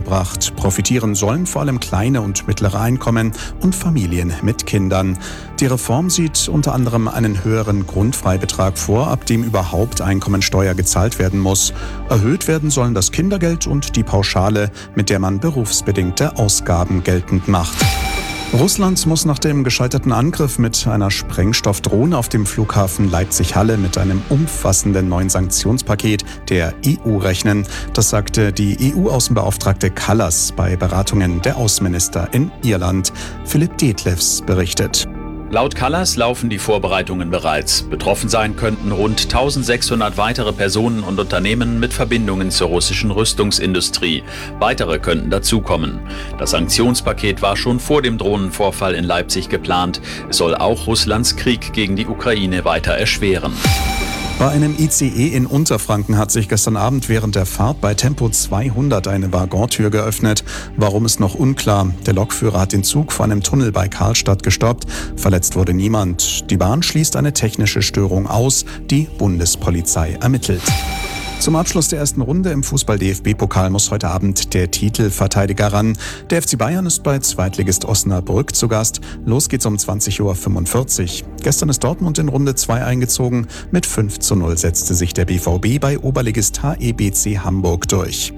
gebracht. Profitieren sollen vor allem kleine und mittlere Einkommen und Familien mit Kindern. Die Reform sieht unter anderem einen höheren Grundfreibetrag vor, ab dem überhaupt Einkommensteuer gezahlt werden muss. Erhöht werden sollen das Kindergeld und die Pauschale, mit der man berufsbedingte Ausgaben geltend macht. Russland muss nach dem gescheiterten Angriff mit einer Sprengstoffdrohne auf dem Flughafen Leipzig-Halle mit einem umfassenden neuen Sanktionspaket der EU rechnen. Das sagte die EU-Außenbeauftragte Kallas bei Beratungen der Außenminister in Irland. Philipp Detlefs berichtet. Laut Kallas laufen die Vorbereitungen bereits. Betroffen sein könnten rund 1600 weitere Personen und Unternehmen mit Verbindungen zur russischen Rüstungsindustrie. Weitere könnten dazukommen. Das Sanktionspaket war schon vor dem Drohnenvorfall in Leipzig geplant. Es soll auch Russlands Krieg gegen die Ukraine weiter erschweren. Bei einem ICE in Unterfranken hat sich gestern Abend während der Fahrt bei Tempo 200 eine Waggontür geöffnet. Warum ist noch unklar. Der Lokführer hat den Zug vor einem Tunnel bei Karlstadt gestoppt. Verletzt wurde niemand. Die Bahn schließt eine technische Störung aus. Die Bundespolizei ermittelt. Zum Abschluss der ersten Runde im Fußball-DFB-Pokal muss heute Abend der Titelverteidiger ran. Der FC Bayern ist bei Zweitligist Osnabrück zu Gast. Los geht's um 20:45 Uhr. Gestern ist Dortmund in Runde 2 eingezogen. Mit 5:0 setzte sich der BVB bei Oberligist HEBC Hamburg durch.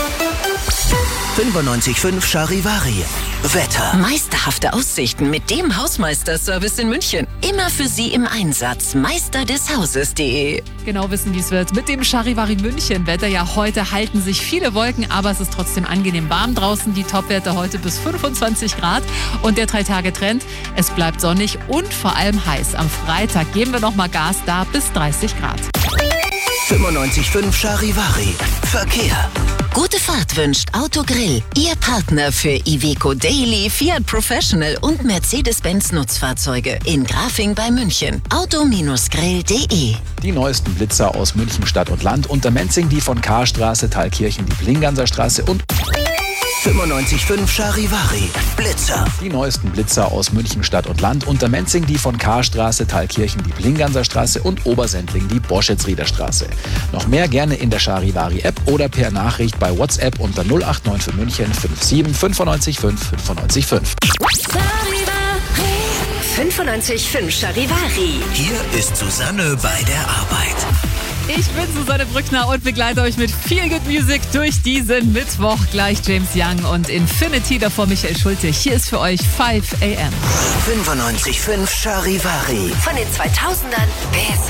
95.5 Charivari. Wetter. Meisterhafte Aussichten mit dem Hausmeisterservice in München. Immer für Sie im Einsatz. meisterdeshauses.de. Genau wissen, wie es wird. Mit dem Charivari München Wetter. Ja, heute halten sich viele Wolken, aber es ist trotzdem angenehm warm draußen. Die Topwerte heute bis 25 Grad. Und der 3-Tage-Trend, es bleibt sonnig und vor allem heiß. Am Freitag geben wir nochmal Gas, da bis 30 Grad. 95.5 Charivari. Verkehr. Gute Fahrt wünscht Autogrill. Ihr Partner für Iveco Daily, Fiat Professional und Mercedes-Benz Nutzfahrzeuge. In Grafing bei München. Auto-grill.de. Die neuesten Blitzer aus München Stadt und Land. Untermenzing die von Karstraße, Thalkirchen, die Plinganser Straße und 95.5 Charivari. Blitzer. Die neuesten Blitzer aus München Stadt und Land. Untermenzing die von Karstraße, Thalkirchen, die Plinganser Straße und Obersendling die Boschetsrieder Straße. Noch mehr gerne in der Charivari App oder per Nachricht bei WhatsApp unter 089 für München 57 95 5 95 5. 95.5 Charivari. Hier ist Susanne bei der Arbeit. Ich bin Susanne Brückner und begleite euch mit viel Good Music durch diesen Mittwoch. Gleich James Young und Infinity, davor Michael Schulte. Hier ist für euch 5 AM. 95.5 Charivari. Von den 2000ern bis